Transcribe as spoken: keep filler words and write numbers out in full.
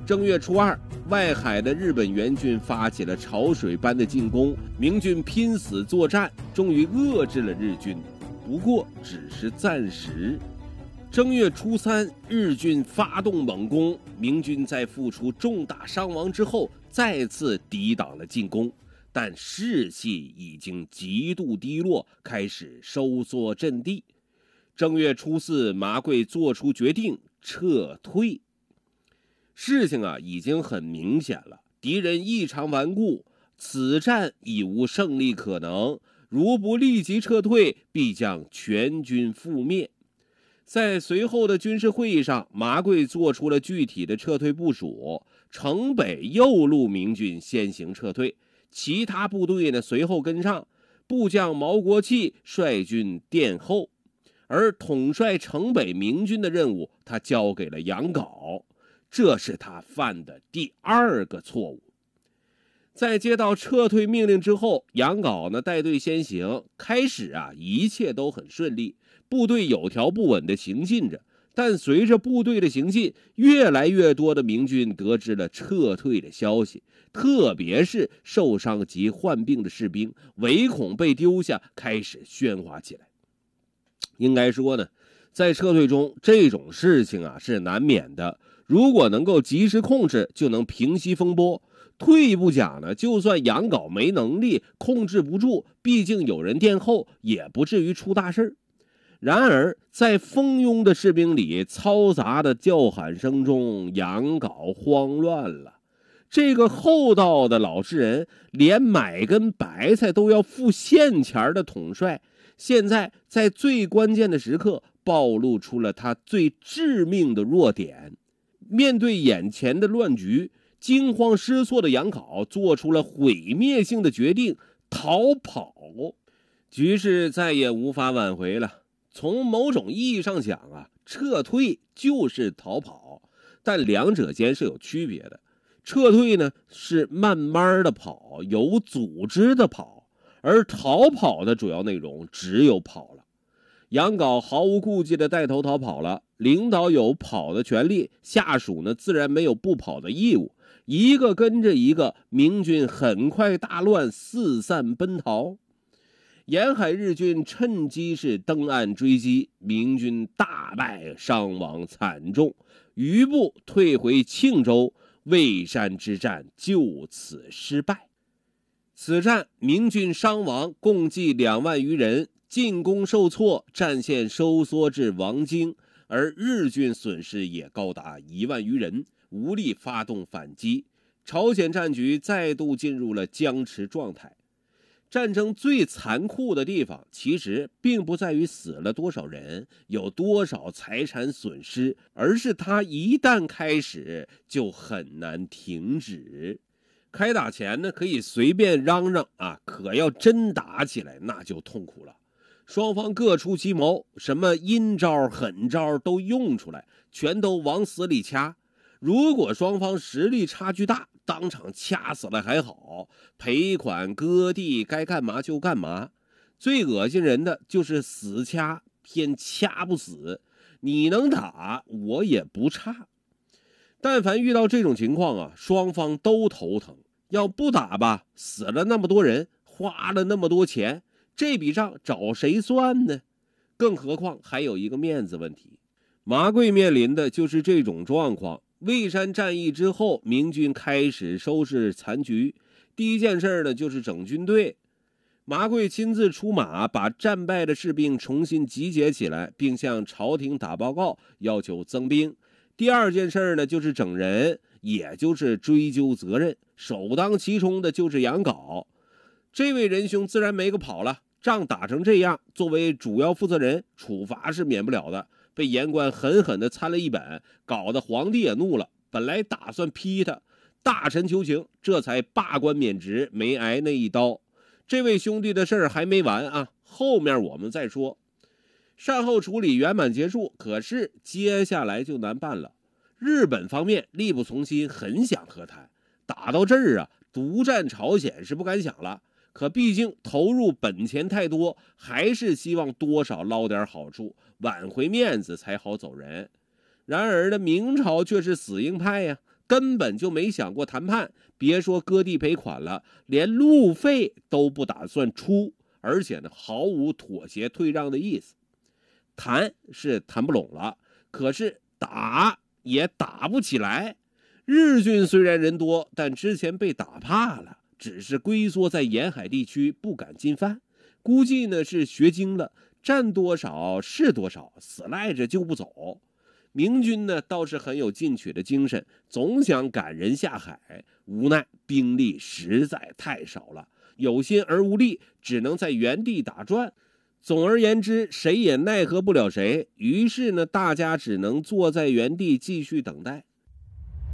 正月初二，外海的日本援军发起了潮水般的进攻，明军拼死作战，终于遏制了日军，不过只是暂时。正月初三，日军发动猛攻，明军在付出重大伤亡之后，再次抵挡了进攻，但士气已经极度低落，开始收缩阵地。正月初四，麻贵做出决定撤退。事情啊已经很明显了，敌人异常顽固，此战已无胜利可能，如不立即撤退，必将全军覆灭。在随后的军事会议上，麻贵做出了具体的撤退部署，城北右路明军先行撤退，其他部队呢随后跟上，部将毛国器率军殿后，而统帅城北明军的任务他交给了杨镐，这是他犯的第二个错误。在接到撤退命令之后，杨镐呢带队先行，开始啊一切都很顺利，部队有条不紊地行进着。但随着部队的行进，越来越多的明军得知了撤退的消息，特别是受伤及患病的士兵，唯恐被丢下，开始喧哗起来。应该说呢，在撤退中这种事情啊是难免的，如果能够及时控制，就能平息风波。退一步讲呢，就算杨镐没能力控制不住，毕竟有人殿后，也不至于出大事。然而在蜂拥的士兵里，嘈杂的叫喊声中，杨镐慌乱了。这个厚道的老实人，连买根白菜都要付现钱的统帅，现在在最关键的时刻暴露出了他最致命的弱点。面对眼前的乱局，惊慌失措的杨镐做出了毁灭性的决定，逃跑。局势再也无法挽回了。从某种意义上讲啊，撤退就是逃跑，但两者间是有区别的。撤退呢是慢慢的跑，有组织的跑，而逃跑的主要内容只有跑了。杨镐毫无顾忌的带头逃跑了，领导有跑的权利，下属呢自然没有不跑的义务，一个跟着一个，明军很快大乱，四散奔逃。沿海日军趁机是登岸追击，明军大败，伤亡惨重，余部退回庆州，蔚山之战就此失败。此战明军伤亡共计两万余人，进攻受挫，战线收缩至王京，而日军损失也高达一万余人，无力发动反击，朝鲜战局再度进入了僵持状态。战争最残酷的地方，其实并不在于死了多少人，有多少财产损失，而是它一旦开始，就很难停止。开打前呢，可以随便嚷嚷啊，可要真打起来，那就痛苦了。双方各出奇谋，什么阴招狠招都用出来，全都往死里掐。如果双方实力差距大，当场掐死了还好，赔款割地该干嘛就干嘛。最恶心人的就是死掐偏掐不死，你能打我也不差。但凡遇到这种情况啊，双方都头疼。要不打吧，死了那么多人，花了那么多钱，这笔账找谁算呢？更何况还有一个面子问题。麻贵面临的就是这种状况。蔚山战役之后，明军开始收拾残局，第一件事呢就是整军队。麻贵亲自出马，把战败的士兵重新集结起来，并向朝廷打报告，要求增兵。第二件事呢就是整人，也就是追究责任，首当其冲的就是杨镐。这位仁兄自然没个跑了，仗打成这样，作为主要负责人，处罚是免不了的，被言官狠狠地参了一本，搞得皇帝也怒了，本来打算批他，大臣求情，这才罢官免职，没挨那一刀。这位兄弟的事儿还没完啊，后面我们再说。善后处理圆满结束，可是接下来就难办了。日本方面力不从心，很想和谈，打到这儿啊，独占朝鲜是不敢想了，可毕竟投入本钱太多，还是希望多少捞点好处，挽回面子才好走人。然而呢，明朝却是死硬派呀， 根本就没想过谈判，别说割地赔款了，连路费都不打算出，而且呢，毫无妥协退让的意思。谈是谈不拢了，可是打也打不起来。日军虽然人多，但之前被打怕了，只是龟缩在沿海地区，不敢进犯。估计呢是学精了，占多少是多少，死赖着就不走。明军呢倒是很有进取的精神，总想赶人下海，无奈兵力实在太少了，有心而无力，只能在原地打转。总而言之，谁也奈何不了谁，于是呢，大家只能坐在原地继续等待。